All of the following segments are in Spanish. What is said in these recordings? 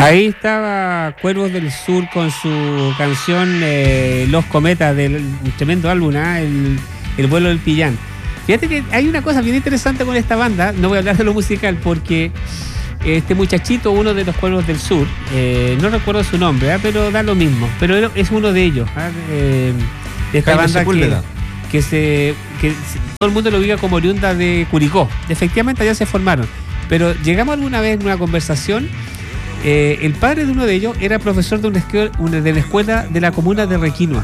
Ahí estaba Cuervos del Sur con su canción Los Cometas, del tremendo álbum, el vuelo del Pillán. Fíjate que hay una cosa bien interesante con esta banda, no voy a hablar de lo musical porque este muchachito, uno de los Cuervos del Sur, no recuerdo su nombre, pero da lo mismo, pero es uno de ellos, de esta banda que todo el mundo lo ubica como oriunda de Curicó. Efectivamente allá se formaron, pero llegamos alguna vez en una conversación. El padre de uno de ellos era profesor de la escuela de la comuna de Requinoa.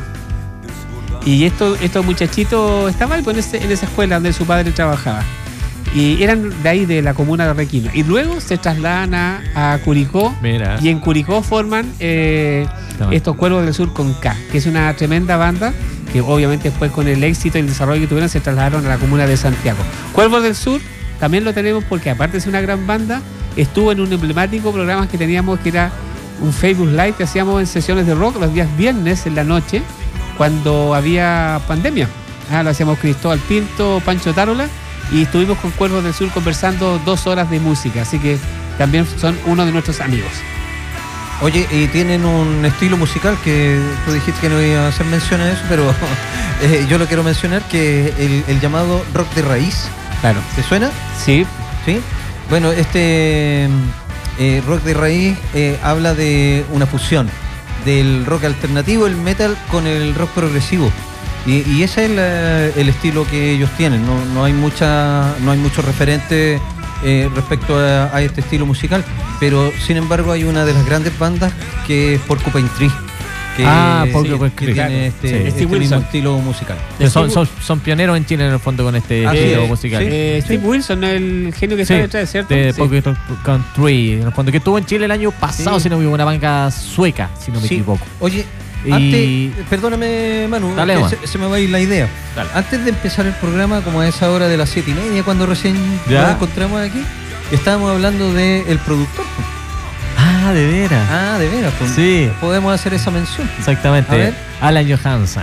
Y estos muchachitos estaban en esa escuela donde su padre trabajaba. Y eran de ahí, de la comuna de Requinoa. Y luego se trasladan a Curicó. Mira. Y en Curicó forman estos Cuervos del Sur con K, que es una tremenda banda que obviamente después con el éxito y el desarrollo que tuvieron se trasladaron a la comuna de Santiago. Cuervos del Sur también lo tenemos porque aparte de ser una gran banda, estuvo en un emblemático programa que teníamos que era un Facebook Live que hacíamos en sesiones de rock los días viernes en la noche cuando había pandemia. Lo hacíamos Cristóbal Pinto, Pancho Tarola y estuvimos con Cuervos del Sur conversando 2 horas de música, así que también son uno de nuestros amigos. Oye, y tienen un estilo musical que tú dijiste que no iba a hacer mención a eso, pero yo lo quiero mencionar, que el llamado rock de raíz. Claro. ¿Te suena? Sí. ¿Sí? Bueno, este rock de raíz habla de una fusión del rock alternativo, el metal, con el rock progresivo. Y ese es el estilo que ellos tienen. No hay muchos referentes respecto a este estilo musical, pero sin embargo hay una de las grandes bandas que es Porcupine Tree. Que tiene este mismo estilo musical. Son pioneros en Chile en el fondo con este estilo musical. Steve Wilson, el genio que está detrás, ¿cierto? De Porcupine Tree, en el fondo, que estuvo en Chile el año pasado, si no me equivoco, una banda sueca, si no me equivoco. Oye, antes, perdóname, Manu, dale, se me va a ir la idea. Dale. Antes de empezar el programa, como a esa hora de las 7:30, cuando recién nos encontramos aquí, estábamos hablando del productor. De veras. De veras. Pues sí. Podemos hacer esa mención. Exactamente. A ver. Alan Johansson.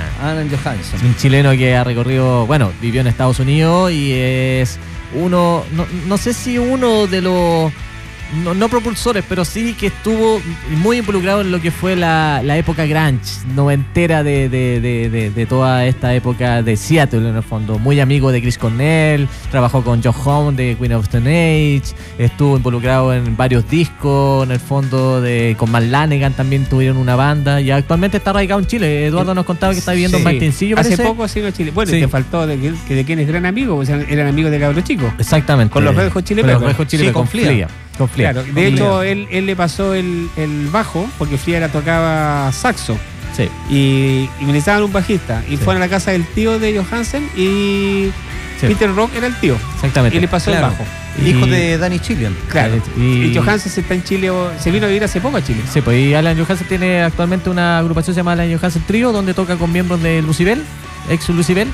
Un chileno que ha recorrido, vivió en Estados Unidos y es uno, no sé si uno de los, no propulsores, pero sí que estuvo muy involucrado en lo que fue la época grunge, noventera de toda esta época de Seattle, en el fondo. Muy amigo de Chris Cornell, trabajó con Joe Home de Queen of Stone Age, estuvo involucrado en varios discos, en el fondo con Matt Lanegan también tuvieron una banda y actualmente está radicado en Chile. Eduardo nos contaba que está viviendo en Martincillo, hace parece. poco ha sido en Chile. Bueno, te faltó de quien es gran amigo, o sea, eran amigos de Cabros Chicos. Exactamente. Con los Red Hot Chili Peppers. Con Flea. Claro, de hecho él le pasó el bajo porque Flea tocaba saxo. Sí. Y necesitaban un bajista y fueron a la casa del tío de Johansen y Peter Rock era el tío. Exactamente. Y le pasó el bajo. Hijo de Danny Chilian. Claro. Y Johansen está en Chile, se vino a vivir hace poco a Chile. Sí, pues y Alan Johansen tiene actualmente una agrupación que se llama Alan Johansen Trio, donde toca con miembros de Lucibel, ex Lucibel.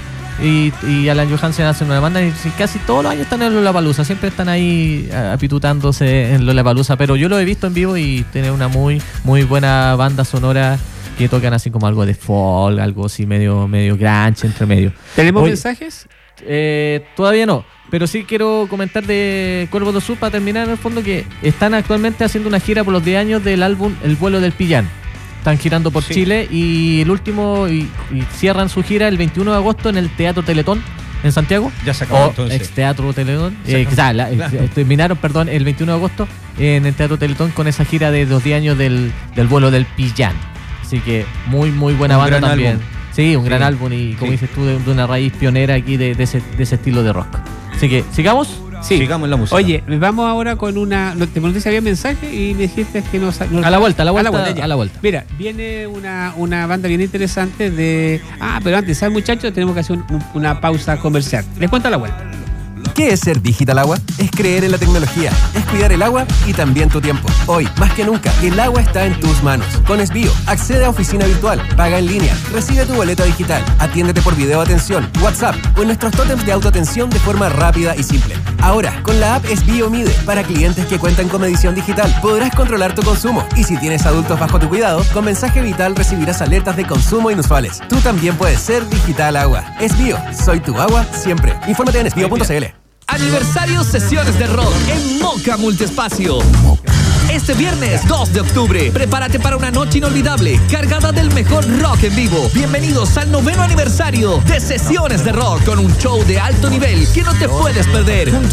Y Alan Johansen hace una banda y casi todos los años están en Lollapalooza, siempre están ahí apitutándose en Lollapalooza, pero yo lo he visto en vivo y tiene una muy muy buena banda sonora que tocan así como algo de folk, algo así medio grunge entre medio. ¿Tenemos mensajes? Todavía no, pero sí quiero comentar de Cuervos del Sur para terminar, en el fondo, que están actualmente haciendo una gira por los 10 años del álbum El vuelo del Pillán. Están girando por Chile y el último y cierran su gira el 21 de agosto en el Teatro Teletón en Santiago. Ya se acabó entonces. Ex Teatro Teletón. Terminaron, el 21 de agosto en el Teatro Teletón con esa gira de los 10 años del vuelo del Pillán. Así que muy muy buena banda también. Álbum. Sí, un gran álbum y como dices tú, de una raíz pionera aquí de ese estilo de rock. Así que sigamos. Sí. Sigamos en la música. Oye, vamos ahora con una. Te pregunté si había mensaje y me dijiste que no. A la vuelta. Mira, viene una banda bien interesante de. Pero antes, ¿sabes, muchachos? Tenemos que hacer una pausa comercial. Les cuento a la vuelta. ¿Qué es ser Digital Agua? Es creer en la tecnología, es cuidar el agua y también tu tiempo. Hoy, más que nunca, el agua está en tus manos. Con Esbio, accede a oficina virtual, paga en línea, recibe tu boleta digital, atiéndete por video atención, WhatsApp o en nuestros tótems de autoatención de forma rápida y simple. Ahora, con la app Esbio Mide, para clientes que cuentan con medición digital, podrás controlar tu consumo. Y si tienes adultos bajo tu cuidado, con mensaje vital recibirás alertas de consumo inusuales. Tú también puedes ser Digital Agua. Esbio, soy tu agua siempre. Infórmate en esbio.cl. Aniversario Sesiones de Rock en Moca Multiespacio. este viernes 2 de octubre. Prepárate para una noche inolvidable, cargada del mejor rock en vivo. Bienvenidos al 9º aniversario de Sesiones de Rock, con un show de alto nivel que no te puedes perder.